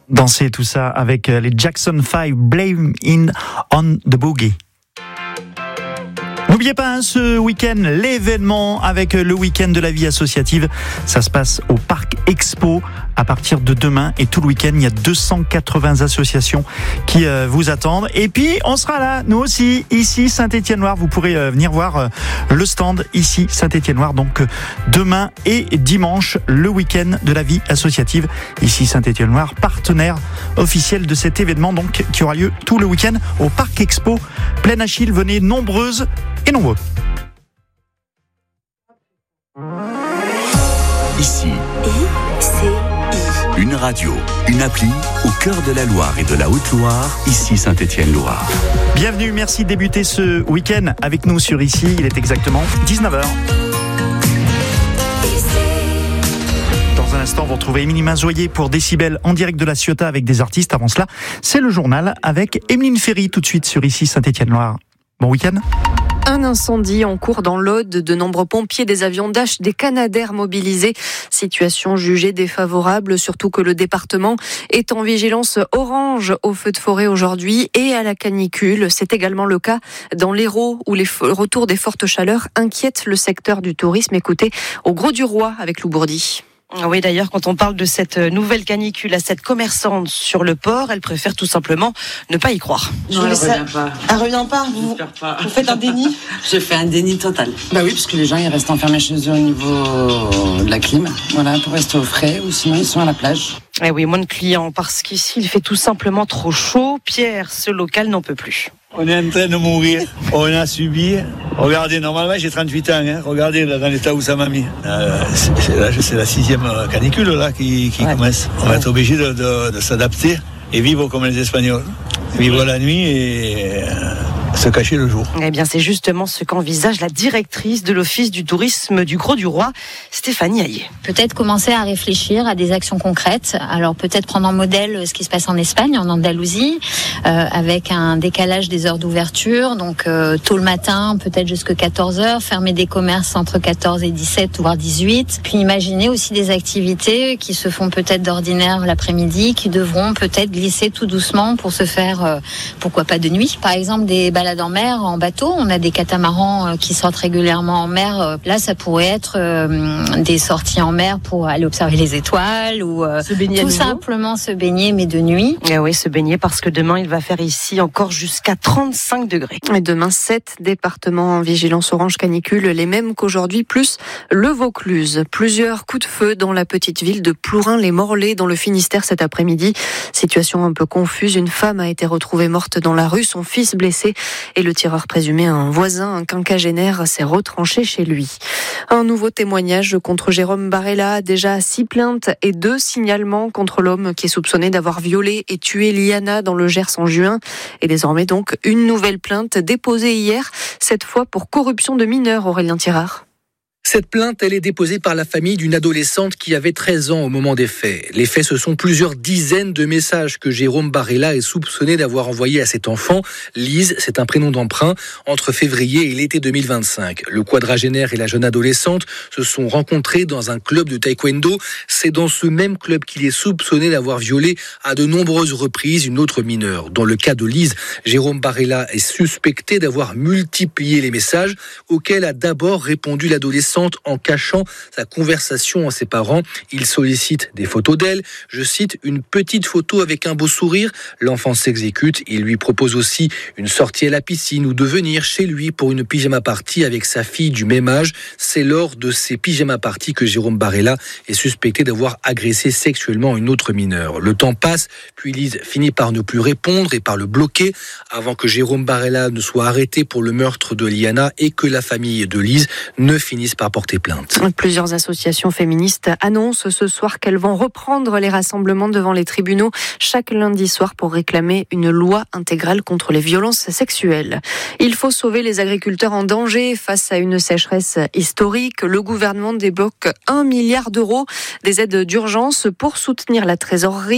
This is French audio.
Danser tout ça avec les Jackson 5, Blame on the Boogie. N'oubliez pas ce week-end, l'événement avec le week-end de la vie associative. Ça se passe au Parc Expo à partir de demain et tout le week-end. Il y a 280 associations qui vous attendent. Et puis, on sera là, nous aussi, ici, Saint-Étienne-Loire. Vous pourrez venir voir le stand ici, Saint-Étienne-Loire. Donc, demain et dimanche, le week-end de la vie associative ici, Saint-Étienne-Loire, partenaire officiel de cet événement donc qui aura lieu tout le week-end au Parc Expo. Pleine Achille, venez nombreuses et nombreux. Ici, une radio, une appli au cœur de la Loire et de la Haute-Loire, ici Saint-Étienne-Loire. Bienvenue, merci de débuter ce week-end avec nous sur Ici. Il est exactement 19h. Dans un instant, vous retrouvez Émilie Mazoyer pour Décibel en direct de la Ciotat avec des artistes. Avant cela, c'est le journal avec Emeline Ferry tout de suite sur Ici Saint-Étienne-Loire. Bon week-end. Un incendie en cours dans l'Aude, de nombreux pompiers, des avions Dash, des Canadair mobilisés. Situation jugée défavorable, surtout que le département est en vigilance orange aux feux de forêt aujourd'hui et à la canicule. C'est également le cas dans l'Hérault où les retours des fortes chaleurs inquiètent le secteur du tourisme. Écoutez, au Grau-du-Roi avec Lou Bourdi. Oui, d'ailleurs, quand on parle de cette nouvelle canicule à cette commerçante sur le port, elle préfère tout simplement ne pas y croire. Non, elle revient pas. Elle revient pas. Vous faites un déni? Je fais un déni total. Bah oui, parce que les gens, ils restent enfermés chez eux au niveau de la clim, voilà, pour rester au frais, ou sinon ils sont à la plage. Eh oui, moins de clients, parce qu'ici, il fait tout simplement trop chaud. Pierre, ce local n'en peut plus. On est en train de mourir, on a subi. Regardez, normalement j'ai 38 ans, regardez là, dans l'état où ça m'a mis. C'est la 6e canicule là qui commence. On va être obligé de s'adapter et vivre comme les Espagnols. Vivre la nuit et se cacher le jour. Eh bien, c'est justement ce qu'envisage la directrice de l'Office du tourisme du Grau-du-Roi, Stéphanie Hayet. Peut-être commencer à réfléchir à des actions concrètes. Alors peut-être prendre en modèle ce qui se passe en Espagne, en Andalousie, avec un décalage des heures d'ouverture. Donc tôt le matin, peut-être jusqu'à 14h, fermer des commerces entre 14 et 17, voire 18. Puis imaginer aussi des activités qui se font peut-être d'ordinaire l'après-midi, qui devront peut-être glisser tout doucement pour se faire, pourquoi pas de nuit. Par exemple, des balades en mer, en bateau. On a des catamarans qui sortent régulièrement en mer. Là, ça pourrait être des sorties en mer pour aller observer les étoiles ou se baigner tout simplement se baigner, mais de nuit. Et oui, se baigner parce que demain, il va faire ici encore jusqu'à 35 degrés. Et demain, 7 départements en vigilance orange canicule, les mêmes qu'aujourd'hui, plus le Vaucluse. Plusieurs coups de feu dans la petite ville de Plourin-les-Morlaix, dans le Finistère cet après-midi. Situation un peu confuse. Une femme a été retrouvée morte dans la rue, son fils blessé. Et le tireur présumé, un voisin, un quinquagénaire, s'est retranché chez lui. Un nouveau témoignage contre Jérôme Barella, déjà 6 plaintes et 2 signalements contre l'homme qui est soupçonné d'avoir violé et tué Liana dans le Gers en juin. Et désormais donc une nouvelle plainte déposée hier, cette fois pour corruption de mineurs, Aurélien Tirard. Cette plainte, elle est déposée par la famille d'une adolescente qui avait 13 ans au moment des faits. Les faits, ce sont plusieurs dizaines de messages que Jérôme Barella est soupçonné d'avoir envoyés à cet enfant. Lise, c'est un prénom d'emprunt, entre février et l'été 2025. Le quadragénaire et la jeune adolescente se sont rencontrés dans un club de taekwondo. C'est dans ce même club qu'il est soupçonné d'avoir violé à de nombreuses reprises une autre mineure. Dans le cas de Lise, Jérôme Barella est suspecté d'avoir multiplié les messages auxquels a d'abord répondu l'adolescente en cachant sa conversation à ses parents. Il sollicite des photos d'elle. Je cite, une petite photo avec un beau sourire. L'enfant s'exécute. Il lui propose aussi une sortie à la piscine ou de venir chez lui pour une pyjama party avec sa fille du même âge. C'est lors de ces pyjama parties que Jérôme Barella est suspecté d'avoir agressé sexuellement une autre mineure. Le temps passe, puis Lise finit par ne plus répondre et par le bloquer avant que Jérôme Barella ne soit arrêté pour le meurtre de Liana et que la famille de Lise ne finisse par porter plainte. Plusieurs associations féministes annoncent ce soir qu'elles vont reprendre les rassemblements devant les tribunaux chaque lundi soir pour réclamer une loi intégrale contre les violences sexuelles. Il faut sauver les agriculteurs en danger face à une sécheresse historique. Le gouvernement débloque 1 milliard d'euros des aides d'urgence pour soutenir la trésorerie.